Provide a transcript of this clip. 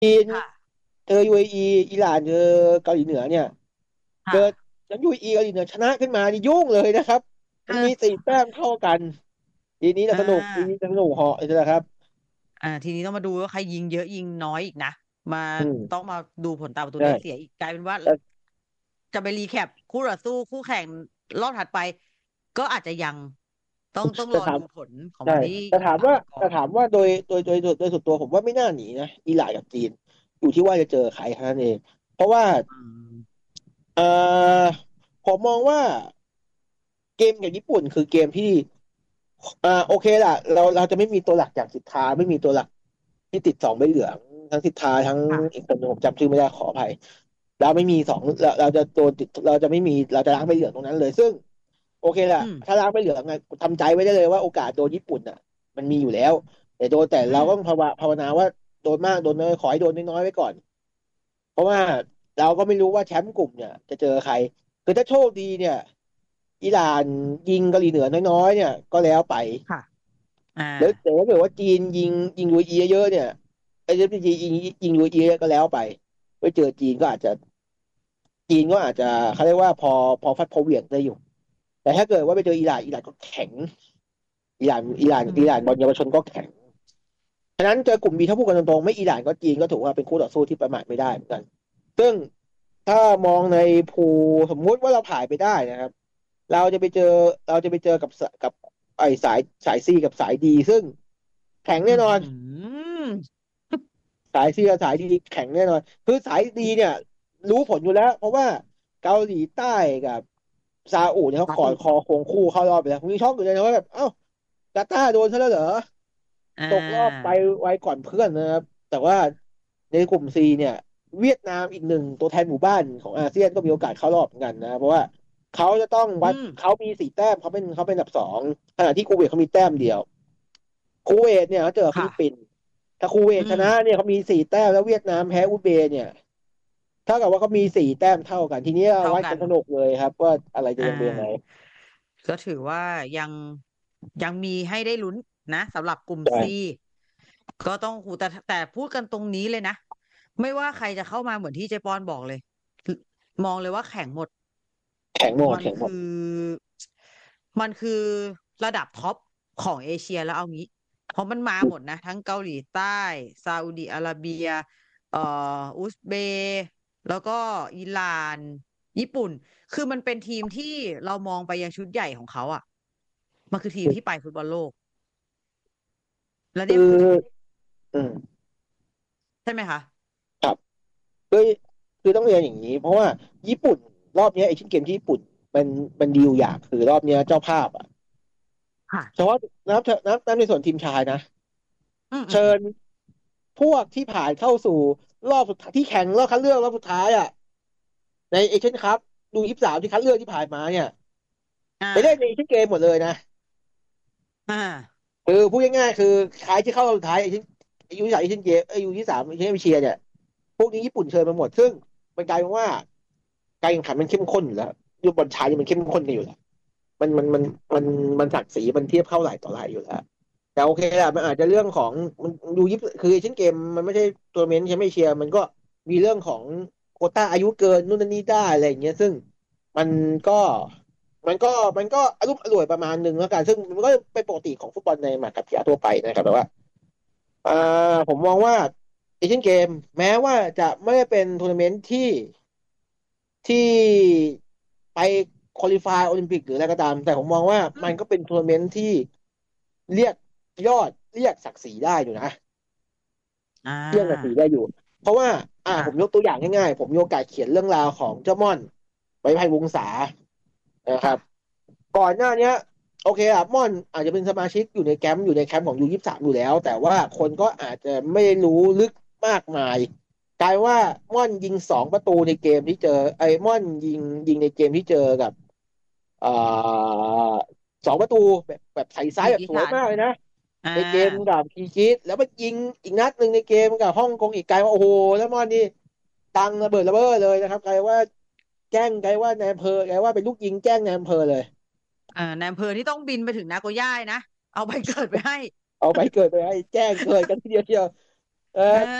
จีนค่ะเจอ UAE อิหร่านเจอเกาหลีเหนือเนี่ยเจอค่ะแล้ว UAE เกาหลีเหนือชนะขึ้นมานี่ยุ่งเลยนะครับมันมีสี่แต้มเท่ากันทีนี้อ่นะสนุกทีนี้าจะสนุกเหาะเลยนะครับทีนี้ต้องมาดูว่าใครยิงเยอะยิงน้อยอีกนะมาอืมต้องมาดูผลตามประตูใช่ได้เสียอีกกลายเป็นว่าแต่จะไปรีแคปคู่ต่อสู้คู่แข่งรอบถัดไปก็อาจจะยังต้องรอถามดูผลของใช่วันที่แต่ถามว่า 23ก่อนโดยส่วนตัวผมว่าไม่น่าหนีนะอิหร่านกับจีนอยู่ที่ว่าจะเจอใครแค่นั้นเองเพราะว่าอืมเอ่อผมมองว่าเกมกับญี่ปุ่นคือเกมที่ โอเคล่ะเราจะไม่มีตัวหลักอย่างสิทธาไม่มีตัวหลักที่ติดสองใบเหลืองทั้งสิทธาทั้งอีค่ะกคนหนึงผมจำชื่อไม่ได้ขออภัยเราไม่มีสองเราจะโดนติดเราจะไม่มีเราจะล้างใบเหลืองตรงนั้นเลยซึ่งโอเคล่ะอืมถ้าล้างใบเหลืองไงทำใจไว้ได้เลยว่าโอกาสโดนญี่ปุ่นอ่ะมันมีอยู่แล้วแต่อืมเราก็ต้องภาวนาว่าโดนมากโดนน้อยขอให้โดนน้อยๆไว้ก่อนเพราะว่าเราก็ไม่รู้ว่าแชมป์กลุ่มเนี่ยจะเจอใครคือถ้าโชคดีเนี่ยอิหร่านยิงเกาหลีเหนือน้อยๆเนี่ยก็แล้วไปค่ะอ่าแล้วแต่ถ้าเกิดว่าจีนยิงยูเออีเยอะๆเนี่ยไอ้เรื่องจีนยิงยูเออีเยอะก็แล้วไปไปเจอจีนก็อาจจะเขาเรียกว่าพอฟัดพอเหวี่ยงได้อยู่แต่ถ้าเกิดว่าไปเจออิหร่านก็แข็งอือิหร่านบอลเยาวมชนก็แข็งฉะนั้นเจอกลุ่มบีถ้าพูดกันตรงๆไม่อิหร่านก็จีนก็ถือว่าเป็นคู่ต่อสู้ที่ประมาทไม่ได้เหมือนกันซึ่งถ้ามองในภูสมมุติว่าเราผ่านไปได้นะครับเราจะไปเจอเราจะไปเจอกับไอ้สายซีกับสายดีซึ่งแข็งอืแน่นอนมสายซีกับสายดีแข็งแน่นอนคือสายดีเนี่ยรู้ผลอยู่แล้วเพราะว่าเกาหลีใต้กับซาอุเนี่ยเขาซาอุกอดคอควงคู่เข้ารอบไปแล้วผมยังช็อกอยู่เลยนะว่าแบบเอ้ากาตาร์โดนซะแล้วเหรออ่ตกรอบไปาไวก่อนเพื่อนนะครับแต่ว่าในกลุ่มซีเนี่ยเวียดนามอีกหนึ่งตัวแทนหมู่บ้านของอาเซียนก็มีโอกาสเข้ารอบเหมือนกันนะเพราะว่าเขาจะต้องวัดอืมเขามีสี่แต้มเขาเป็นอันดับสองขณะที่คูเวตเขามีแต้มเดียวคูเวตเนี่ยเขาเจอฟิลิปปิค่ะนส์ ถ้าคูเวตอืมชนะเนี่ยเขามีสี่แต้มแล้วเวียดนามแพ้อุซเบย์เนี่ยเท่ากับว่าเขามีสี่แต้มเท่ากันทีนี้วัดเท่ากันกันสนุกเลยครับว่าอะไรจะอ่ยังเป็นยังไงา ก็ถือว่ายังยังมีให้ได้ลุ้นนะสำหรับกลุ่มซีใช่ก็ต้องหูแต่พูดกันตรงนี้เลยนะไม่ว่าใครจะเข้ามาเหมือนที่เจปอนบอกเลยมองเลยว่าแข่งหมดแข็งหมดมันแข็งหมดคือมันคือระดับท็อปของเอเชียแล้วเอางี้เพราะมันมาหมดนะทั้งเกาหลีใต้ซาอุดิอาระเบียเอ่ออุซเบย์แล้วก็อิหร่านญี่ปุ่น คือมันเป็นทีมที่เรามองไปยังชุดใหญ่ของเขาอ่ะมันคือทีมที่ไปฟุตบอลโลกและคือเนี่ยคืออืมใช่ไหมคะครับคือคือต้องเรียนอย่างนี้เพราะว่าญี่ปุ่นรอบนี้เอเชียนเกมที่ญี่ปุ่นมันมันดีลอย่างคือรอบนี้เจ้าภาพอ่ะค่ะเฉพาะนับในส่วนทีมชายนะเชิอืมญพวกที่ผ่านเข้าสู่รอบสุดท้ายที่แข่งรอบคัดเลือกรอบสุดท้ายอ่ะในเอเชียนคัพดู23ที่คัดเลือกที่ผ่านมาเนี่ยอ่าไปเล่นในเอเชียนเกมหมดเลยนะอ่าคือพูดง่ายๆคือใครที่เข้ารอบสุดท้ายอายุที่สามเอเชียนเกมอายุที่ 3เอเชียนเอเชียเนี่ยพวกนี้ญี่ปุ่นเชิญมาหมดซึ่งมันกลายเป็นว่าการแข่งขันมันเข้มข้นอยู่แล้วยุคบอลชายนี่มันเข้มข้นกันอยู่แล้วมันมันมันมันมันศักดิ์ศรีมันเทียบเข้าไหล่ต่อไหล่อยู่แล้วแต่โอเคละมันอาจจะเรื่องของมันดูยิปคือเอเชียนเกมมันไม่ใช่ทัวร์นาเมนต์แชมป์เอเชียมันก็มีเรื่องของโควต้าอายุเกินนู่นนั่นนี่ได้อะไรอย่างเงี้ยซึ่งมันก็มันก็มันก็อารมณ์อร่วยประมาณหนึ่งแล้วกันซึ่งมันก็เป็นปกติของฟุตบอลในมหากีฬาทั่วไปนะครับแต่ว่าอ่าค่ะผมมองว่าเอเชียนเกมแม้ว่าจะไม่ได้เป็นทัวร์นาเมนต์ที่ไปควอลิฟายโอลิมปิกหรืออะไรก็ตามแต่ผมมองว่าอืมมันก็เป็นทัวร์นาเมนต์ที่เรียกเรียกศักดิ์ศรีได้อยู่นะอ่เรียกศักดิ์ศรีาได้อยู่เพราะว่าผมยกค่ะตัวอย่างง่ายๆผมมีโอกาสเขียนเรื่องราวของเจ้าม่อนไว้ไพวงศานะครับค่ะก่อนหน้าเนี้ยโอเคอะม่อนอาจจะเป็นสมาชิกอยู่ในแคมป์ของU23อยู่แล้วแต่ว่าคนก็อาจจะไม่รู้ลึกมากมายกลายว่าม่อนยิง2 ประตูในเกมที่เจอไอ้ม่อนยิงในเกมที่เจอกับเอ่อ2 ประตูแบบใส่ซ้ายแบบสวยคีร์กิสถานมากเลยนะอ่าในเกมกับคีคิดแล้วมันยิงอีกนัดหนึ่งในเกมกับฮ่องกงอีกไกลว่าโอ้โหแล้วม่อนนี่ตังระเบิดระเบ้อเลยนะครับกลายว่าในอำเภอกลายว่าเป็นลูกยิงแจ้งในอำเภอเลยในอำเภอที่ต้องบินไปถึงนาโกย่านะเอาไปเกิดไปให้เอาไปเกิดไปให้แจ้งเกิดกันทีเดียวเออเออ